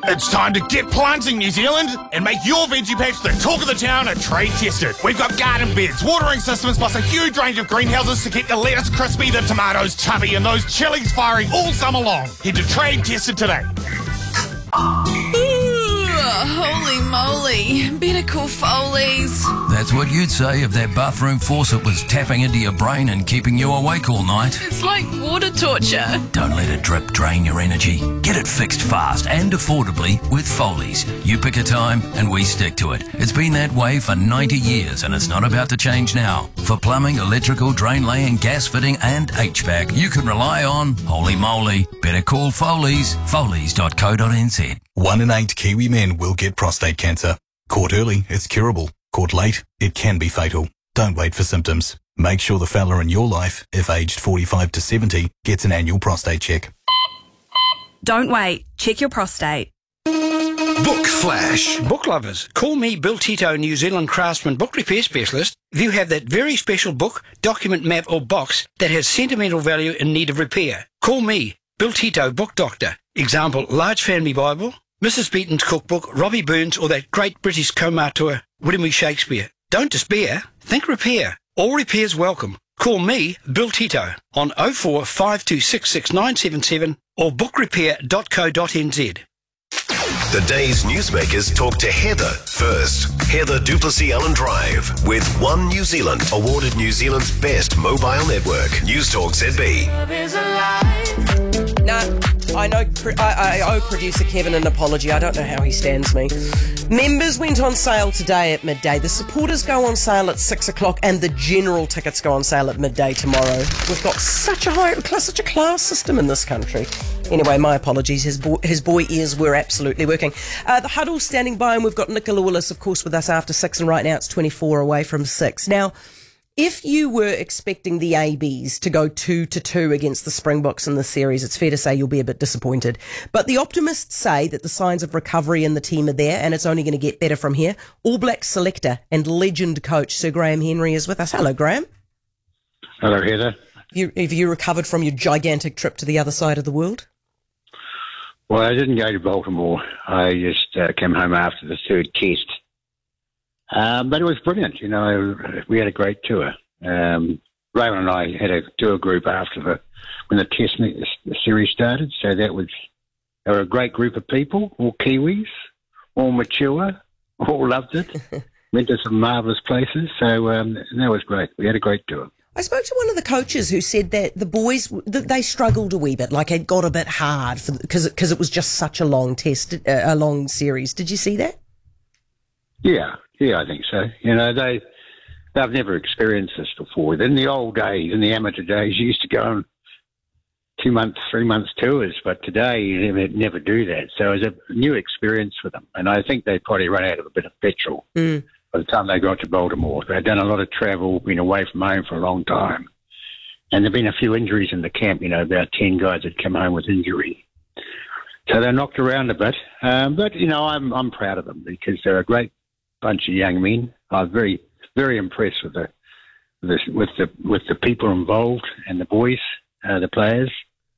It's time to get planting, New Zealand, and make your veggie patch the talk of the town and trade tested. We've got garden beds, watering systems, plus a huge range of greenhouses to keep the lettuce crispy, the tomatoes chubby, and those chilies firing all summer long. Head to Trade Tested today. Holy moly. Better call Foley's. That's what you'd say if that bathroom faucet was tapping into your brain and keeping you awake all night. It's like water torture. Don't let a drip drain your energy. Get it fixed fast and affordably with Foley's. You pick a time and we stick to it. It's been that way for 90 years and it's not about to change now. For plumbing, electrical, drain laying, gas fitting and HVAC, you can rely on Holy Moly. Better call Foley's. Foley's.co.nz. 1 in 8 Kiwi men will get prostate cancer. Caught early, it's curable. Caught late, it can be fatal. Don't wait for symptoms. Make sure the fella in your life, if aged 45 to 70, gets an annual prostate check. Don't wait. Check your prostate. Book Flash. Book lovers, call me Bill Tito, New Zealand craftsman book repair specialist. If you have that very special book, document, map or box that has sentimental value in need of repair, call me, Bill Tito, book doctor. Example, Large Family Bible, Mrs. Beaton's cookbook, Robbie Burns or that great British co-auteur, William E. Shakespeare. Don't despair, think repair. All repairs welcome. Call me, Bill Tito, on 04 5266 or bookrepair.co.nz. The day's newsmakers talk to Heather first. Heather Duplessis Allen Drive with One New Zealand, awarded New Zealand's best mobile network. News Talk ZB. No, I owe producer Kevin an apology. I don't know how he stands me. Members went on sale today at midday. The supporters go on sale at 6 o'clock and the general tickets go on sale at midday tomorrow. We've got such a class system in this country. Anyway, my apologies. His boy ears were absolutely working. The Huddle's standing by and we've got Nicola Willis, of course, with us after 6 and right now it's 24 away from 6. Now, if you were expecting the ABs to go 2-2 against the Springboks in this series, it's fair to say you'll be a bit disappointed. But the optimists say that the signs of recovery in the team are there and it's only going to get better from here. All Black selector and legend coach Sir Graham Henry is with us. Hello, Graham. Hello, Heather. Have you recovered from your gigantic trip to the other side of the world? Well, I didn't go to Baltimore. I just came home after the third test. But it was brilliant. You know, we had a great tour. Raymond and I had a tour group after when the series started. So they were a great group of people, all Kiwis, all mature, all loved it. Went to some marvellous places. So that was great. We had a great tour. I spoke to one of the coaches who said that the boys, that they struggled a wee bit, like it got a bit hard because it was just such a long a long series. Did you see that? Yeah, I think so. You know, they've never experienced this before. In the old days, in the amateur days, you used to go on 2 months, 3 months tours, but today you never do that. So it was a new experience for them, and I think they probably run out of a bit of petrol. By the time they got to Baltimore. They'd done a lot of travel, been away from home for a long time. And there'd been a few injuries in the camp, you know, about 10 guys had come home with injury. So they're knocked around a bit. But, you know, I'm proud of them because they're a great bunch of young men. I was very, very impressed with the people involved and the boys, the players.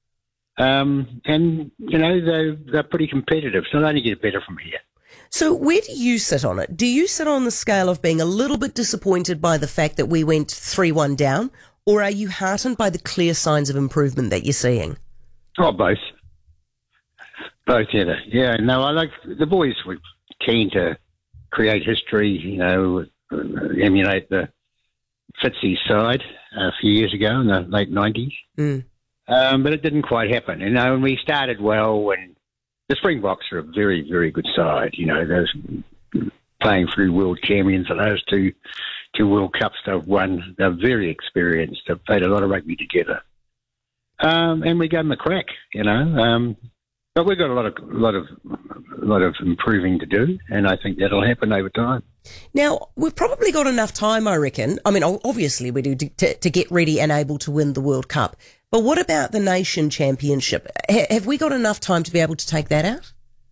And, you know, they're pretty competitive. So they only get better from here. So where do you sit on it? Do you sit on the scale of being a little bit disappointed by the fact that we went 3-1 down, or are you heartened by the clear signs of improvement that you're seeing? Oh, both. Both, Heather. Yeah, no, I like the boys were keen to create history, you know, emulate the Fitzy side a few years ago in the late 90s. But it didn't quite happen. You know, and we started well and the Springboks are a very, very good side. You know, those playing through world champions and those two World Cups they've won. They're very experienced. They've played a lot of rugby together. And we gave them a crack, you know. But we've got a lot of improving to do, and I think that'll happen over time. Now, we've probably got enough time, I reckon. I mean, obviously we do to get ready and able to win the World Cup. But what about the Nation Championship? Have we got enough time to be able to take that out?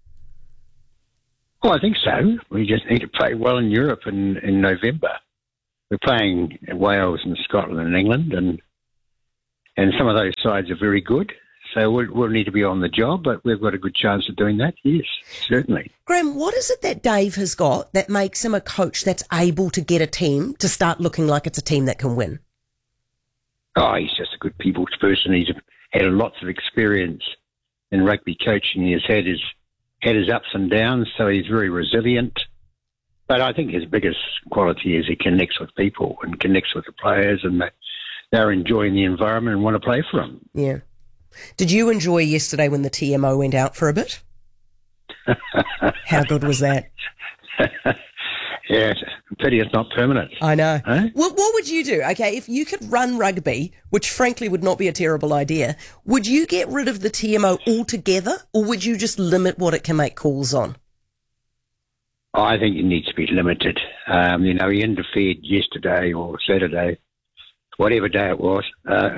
Well, I think so. We just need to play well in Europe in November. We're playing Wales and Scotland and England, and some of those sides are very good. So we'll need to be on the job, but we've got a good chance of doing that. Yes, certainly. Graham, what is it that Dave has got that makes him a coach that's able to get a team to start looking like it's a team that can win? Oh, he's just a good people's person. He's had lots of experience in rugby coaching. He's had his ups and downs, so he's very resilient. But I think his biggest quality is he connects with people and connects with the players, and they're enjoying the environment and want to play for him. Yeah. Did you enjoy yesterday when the TMO went out for a bit? How good was that? Yeah, pity it's not permanent. I know. Huh? What would you do? Okay, if you could run rugby, which frankly would not be a terrible idea, would you get rid of the TMO altogether, or would you just limit what it can make calls on? I think it needs to be limited. He interfered yesterday or Saturday, whatever day it was,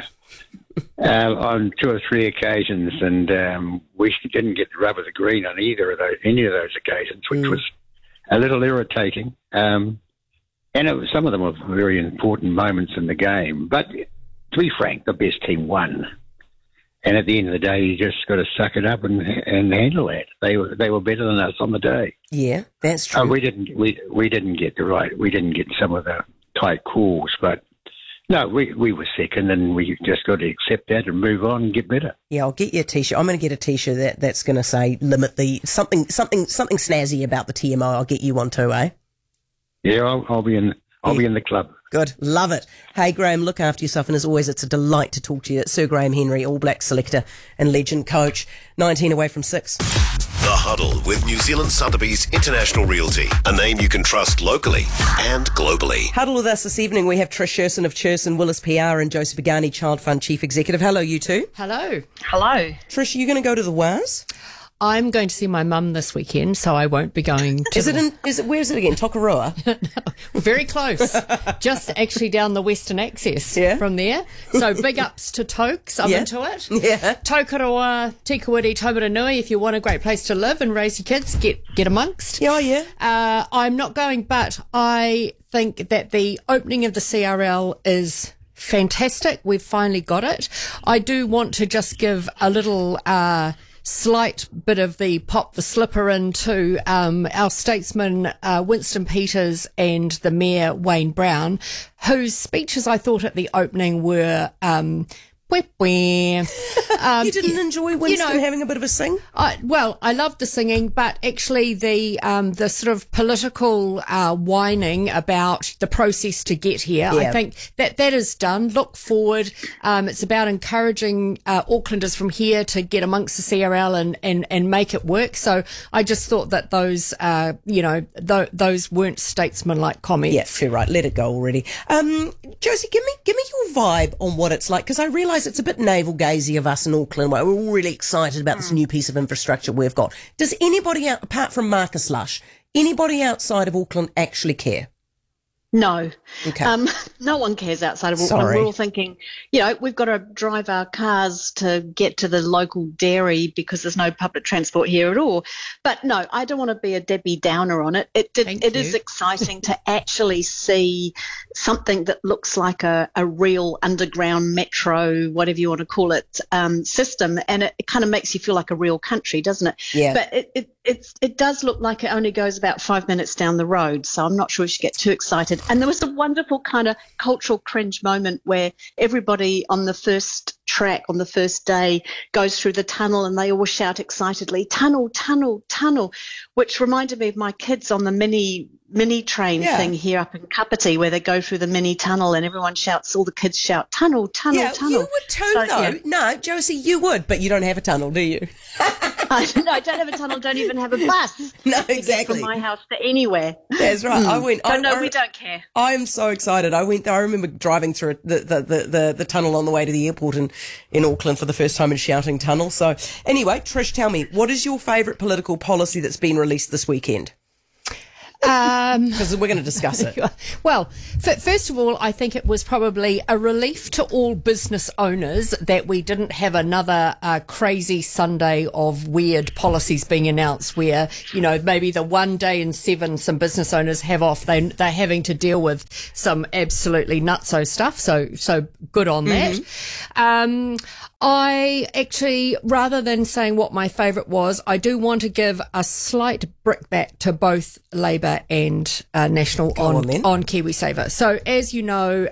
on 2 or 3 occasions, and we didn't get the rub of the green on any of those occasions, which was a little irritating. And some of them were very important moments in the game. But to be frank, the best team won. And at the end of the day, you just got to suck it up and handle that. They were better than us on the day. Yeah, that's true. We didn't get some of the tight calls, but no, we were second, and we just got to accept that and move on and get better. Yeah, I'll get you a T-shirt. I'm going to get a T-shirt that's going to say limit the something snazzy about the TMO. I'll get you one too, eh? Yeah, I'll be in the club. Good. Love it. Hey, Graham, look after yourself. And as always, it's a delight to talk to you. Sir Graham Henry, All Black selector and legend coach. 19 away from 6. The Huddle with New Zealand Sotheby's International Realty. A name you can trust locally and globally. Huddle with us this evening. We have Trish Sherson of Sherson Willis PR and Joseph Pagani, Child Fund Chief Executive. Hello, you two. Hello. Hello. Trish, are you going to go to the WAS? I'm going to see my mum this weekend, so I won't be going to... Where is it again? Tokaroa? No, very close. Just actually down the Western Access from there. So big ups to Tokes. I'm into it. Yeah. Tokaroa, Tikawiti, Taumaranui. If you want a great place to live and raise your kids, get amongst. Yeah, yeah. I'm not going, but I think that the opening of the CRL is fantastic. We've finally got it. I do want to just give a little... slight bit of the pop the slipper into our statesman Winston Peters and the Mayor Wayne Brown, whose speeches I thought at the opening were you didn't enjoy Winston having a bit of a sing? Well, I loved the singing, but actually the sort of political whining about the process to get here, I think that is done. Look forward. It's about encouraging Aucklanders from here to get amongst the CRL and make it work. So I just thought that those those weren't statesman-like comments. Yeah, too right. Let it go already. Josie, give me your vibe on what it's like, because I realise it's a bit navel-gazy of us in Auckland. We're all really excited about this new piece of infrastructure we've got. Does anybody, apart from Marcus Lush, anybody outside of Auckland actually care? No. Okay. No one cares outside of Auckland. We're all thinking, we've got to drive our cars to get to the local dairy because there's no public transport here at all. But no, I don't want to be a Debbie Downer on it. It is exciting to actually see something that looks like a real underground metro, whatever you want to call it, system. And it kind of makes you feel like a real country, doesn't it? Yeah. But it does look like it only goes about 5 minutes down the road. So I'm not sure we should get too excited. And there was a wonderful kind of cultural cringe moment where everybody on the first track on the first day goes through the tunnel and they all shout excitedly, tunnel, tunnel, tunnel, which reminded me of my kids on the mini train thing here up in Kapiti, where they go through the mini tunnel and everyone shouts, all the kids shout, tunnel, tunnel, tunnel. You would too, though. Yeah. No, Josie, you would, but you don't have a tunnel, do you? I don't have a tunnel, don't even have a bus. No, exactly. To get from my house to anywhere. That's right. We don't care. I'm so excited. I went there. I remember driving through the tunnel on the way to the airport in Auckland for the first time and shouting tunnel. So anyway, Trish, tell me, what is your favourite political policy that's been released this weekend? Because we're going to discuss it. Well, first of all, I think it was probably a relief to all business owners that we didn't have another crazy Sunday of weird policies being announced where, maybe the one day in 7 some business owners have off. They're having to deal with some absolutely nutso stuff. So good on that. I actually, rather than saying what my favourite was, I do want to give a slight brickbat to both Labour and National on KiwiSaver. So, as you know,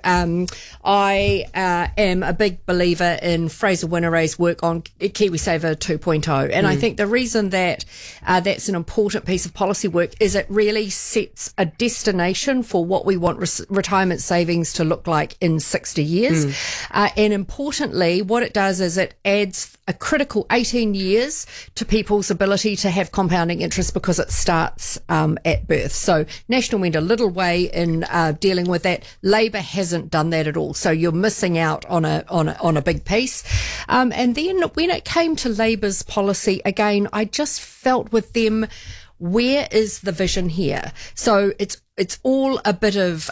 I am a big believer in Fraser Whineray's work on KiwiSaver 2.0, and I think the reason that that's an important piece of policy work is it really sets a destination for what we want retirement savings to look like in 60 years. And importantly, what it does is it adds a critical 18 years to people's ability to have compounding interest because it starts at birth. So National went a little way in dealing with that. Labour hasn't done that at all. So you're missing out on a big piece. And then when it came to Labour's policy, again, I just felt with them, where is the vision here? So it's all a bit of,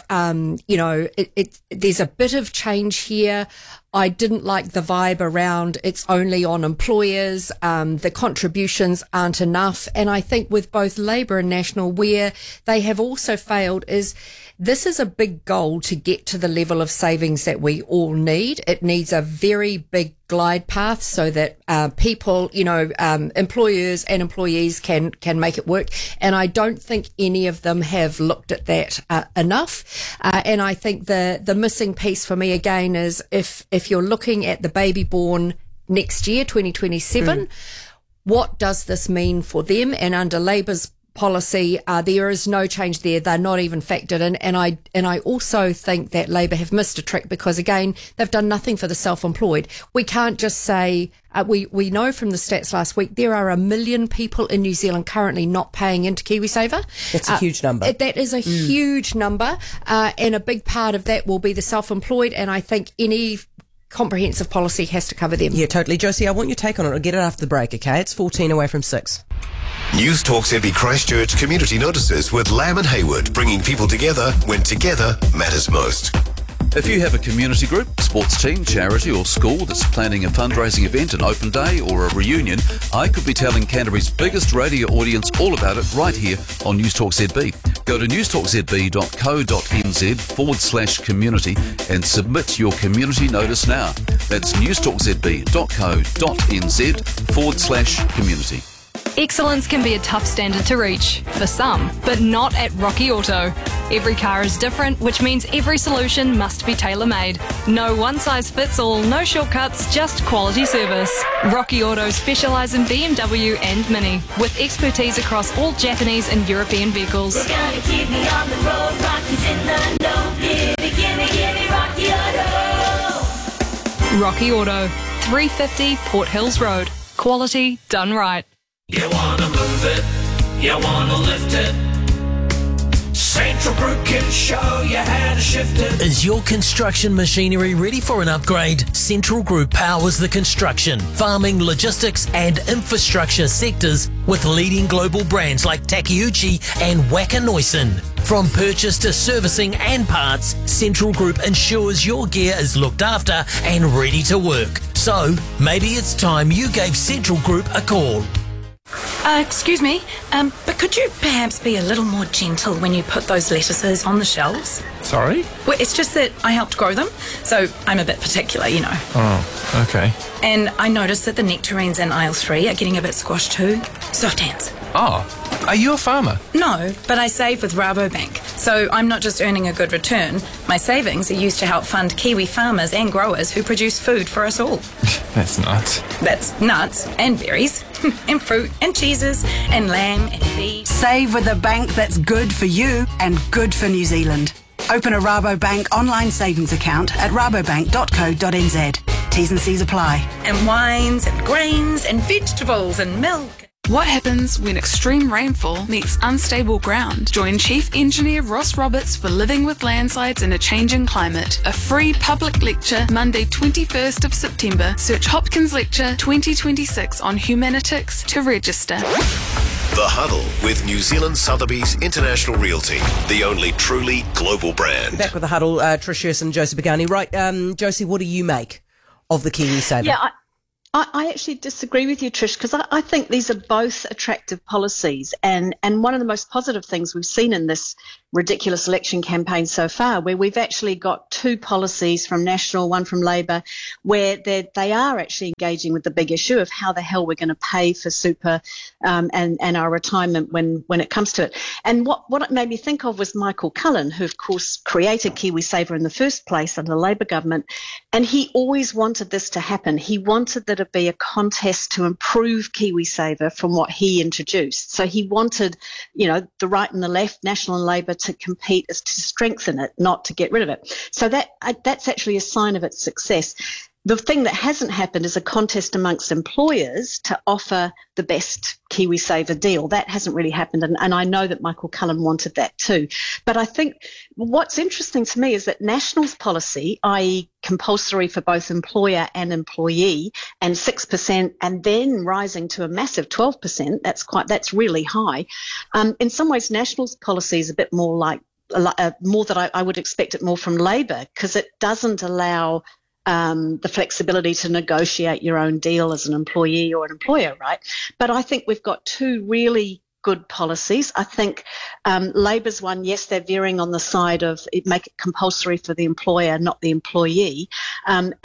there's a bit of change here. I didn't like the vibe around it's only on employers. The contributions aren't enough. And I think with both Labour and National, where they have also failed is this is a big goal to get to the level of savings that we all need. It needs a very big glide path so that people, employers and employees can make it work. And I don't think any of them have looked at that enough. And I think the missing piece for me again is if you're looking at the baby born next year, 2027, what does this mean for them? And under Labour's policy, there is no change there. They're not even factored in. And I also think that Labour have missed a trick because, again, they've done nothing for the self-employed. We can't just say, we know from the stats last week, there are 1 million people in New Zealand currently not paying into KiwiSaver. That's a huge number. That is a huge number. And a big part of that will be the self-employed. And I think any comprehensive policy has to cover them. Yeah, totally. Josie, I want your take on it. I'll get it after the break, okay? It's 14 away from 6. News Talk ZB Christchurch Community Notices with Lamb and Hayward, bringing people together when together matters most. If you have a community group, sports team, charity or school that's planning a fundraising event, an open day or a reunion, I could be telling Canterbury's biggest radio audience all about it right here on News Talk ZB. Go to newstalkzb.co.nz/community and submit your community notice now. That's newstalkzb.co.nz/community. Excellence can be a tough standard to reach, for some, but not at Rocky Auto. Every car is different, which means every solution must be tailor-made. No one-size-fits-all, no shortcuts, just quality service. Rocky Auto specialise in BMW and Mini, with expertise across all Japanese and European vehicles. We're gonna keep me on the road, Rocky's in the know. Give me Rocky Auto. Rocky Auto, 350 Port Hills Road. Quality done right. You wanna move it, you wanna lift it. Central Group can show you how to shift it. Is your construction machinery ready for an upgrade? Central Group powers the construction, farming, logistics and infrastructure sectors with leading global brands like Takeuchi and Wacker Neuson. From purchase to servicing and parts, Central Group ensures your gear is looked after and ready to work. So, maybe it's time you gave Central Group a call. Excuse me, but could you perhaps be a little more gentle when you put those lettuces on the shelves? Sorry? Well, it's just that I helped grow them, so I'm a bit particular, you know. Oh, okay. And I noticed that the nectarines in aisle 3 are getting a bit squashed too. Soft hands. Oh, are you a farmer? No, but I save with Rabobank, so I'm not just earning a good return. My savings are used to help fund Kiwi farmers and growers who produce food for us all. That's nuts. That's nuts and berries and fruit and cheeses and lamb and beef. Save with a bank that's good for you and good for New Zealand. Open a Rabobank online savings account at rabobank.co.nz. T's and C's apply. And wines and grains and vegetables and milk. What happens when extreme rainfall meets unstable ground? Join Chief Engineer Ross Roberts for Living with Landslides in a Changing Climate. A free public lecture Monday 21st of September. Search Hopkins Lecture 2026 on Humanitics to register. The Huddle with New Zealand Sotheby's International Realty, the only truly global brand. Back with The Huddle, Trish Hurst and Josie Pagani. Right, Josie, what do you make of the KiwiSaver? Yeah, I actually disagree with you, Trish, because I think these are both attractive policies. And one of the most positive things we've seen in this ridiculous election campaign so far, where we've actually got two policies from National, one from Labor, where they are actually engaging with the big issue of how the hell we're going to pay for super and our retirement when it comes to it. And what it made me think of was Michael Cullen, who of course created KiwiSaver in the first place under the Labor government, and he always wanted this to happen. He wanted there to be a contest to improve KiwiSaver from what he introduced. So he wanted, the right and the left, National and Labor, to compete as to strengthen it, not to get rid of it. So that's actually a sign of its success. The thing that hasn't happened is a contest amongst employers to offer the best KiwiSaver deal. That hasn't really happened, and I know that Michael Cullen wanted that too. But I think what's interesting to me is that National's policy, i.e. compulsory for both employer and employee, and 6%, and then rising to a massive 12%, that's really high. In some ways, National's policy is a bit more like more that I would expect it more from Labor, because it doesn't allow the flexibility to negotiate your own deal as an employee or an employer, right? But I think we've got two really good policies. I think Labor's one, yes, they're veering on the side of make it compulsory for the employer, not the employee. And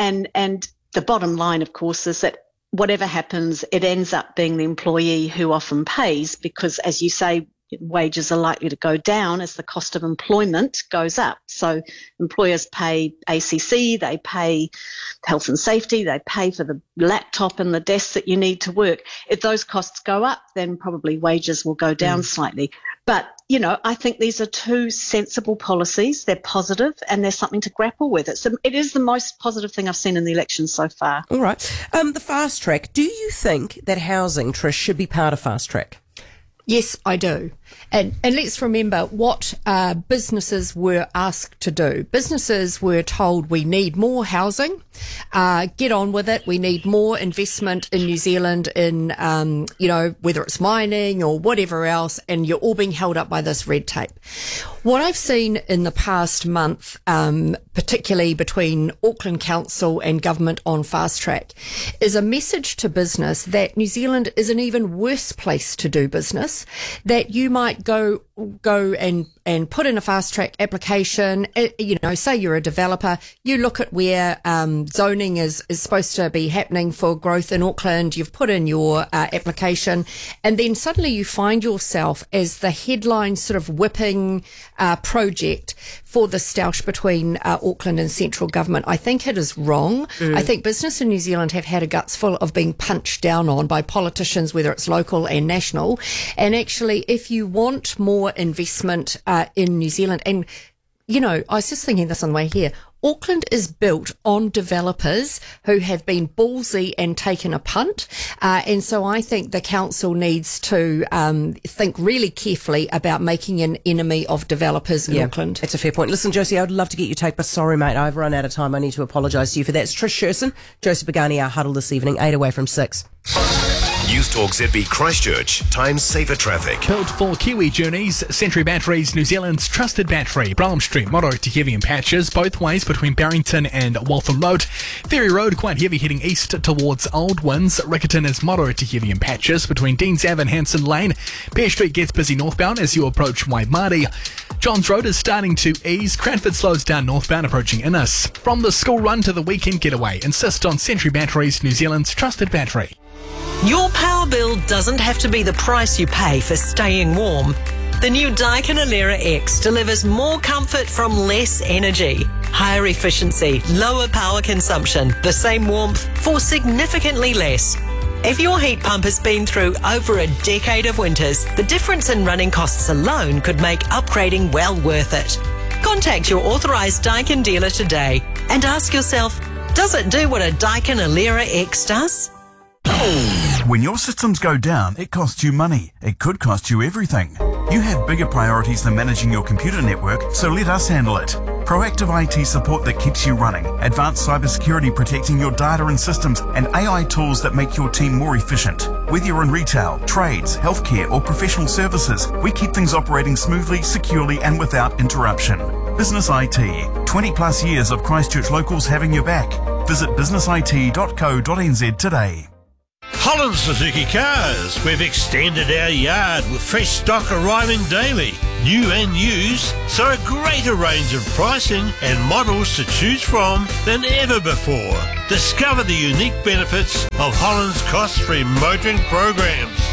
the bottom line, of course, is that whatever happens, it ends up being the employee who often pays because, as you say, wages are likely to go down as the cost of employment goes up. So employers pay ACC, they pay health and safety, they pay for the laptop and the desk that you need to work. If those costs go up, then probably wages will go down slightly. But, I think these are two sensible policies. They're positive and they're something to grapple with. It is the most positive thing I've seen in the election so far. All right. The fast track. Do you think that housing, Trish, should be part of fast track? Yes, I do. And let's remember what businesses were asked to do. Businesses were told we need more housing, get on with it. We need more investment in New Zealand in, whether it's mining or whatever else, and you're all being held up by this red tape. What I've seen in the past month, particularly between Auckland Council and government on fast track, is a message to business that New Zealand is an even worse place to do business, that you might go and put in a fast track application. Say you're a developer, you look at where zoning is supposed to be happening for growth in Auckland, you've put in your application, and then suddenly you find yourself as the headline sort of whipping project for the stoush between Auckland and central government. I think it is wrong. I think business in New Zealand have had a guts full of being punched down on by politicians, whether it's local and national. And actually, if you want more investment in New Zealand, and, I was just thinking this on the way here, Auckland is built on developers who have been ballsy and taken a punt. And so I think the council needs to think really carefully about making an enemy of developers in Auckland. That's a fair point. Listen, Josie, I'd love to get your take, but sorry, mate, I've run out of time. I need to apologise to you for that. It's Trish Sherson, Josie Pagani, our huddle this evening, 8 away from 6. News Talk ZB Christchurch, time saver traffic. Built for Kiwi journeys, Century Batteries, New Zealand's trusted battery. Brougham Street, Moro to heavy in patches, both ways between Barrington and Waltham Road. Ferry Road, quite heavy heading east towards Old Winds. Riccarton is Moro to heavy in patches between Deans Ave and Hanson Lane. Pear Street gets busy northbound as you approach Waimari. Johns Road is starting to ease. Cranford slows down northbound approaching Innis. From the school run to the weekend getaway, insist on Century Batteries, New Zealand's trusted battery. Your power bill doesn't have to be the price you pay for staying warm. The new Daikin Alera X delivers more comfort from less energy, higher efficiency, lower power consumption, the same warmth for significantly less. If your heat pump has been through over a decade of winters, the difference in running costs alone could make upgrading well worth it. Contact your authorised Daikin dealer today and ask yourself, does it do what a Daikin Alera X does? When your systems go down, it costs you money. It could cost you everything. You have bigger priorities than managing your computer network, so let us handle it. Proactive IT support that keeps you running, advanced cybersecurity protecting your data and systems, and AI tools that make your team more efficient. Whether you're in retail, trades, healthcare, or professional services, we keep things operating smoothly, securely, and without interruption. Business IT, 20 plus years of Christchurch locals having your back. Visit businessit.co.nz today. Holland Suzuki Cars. We've extended our yard with fresh stock arriving daily, new and used, so a greater range of pricing and models to choose from than ever before. Discover the unique benefits of Holland's cost-free motoring programs.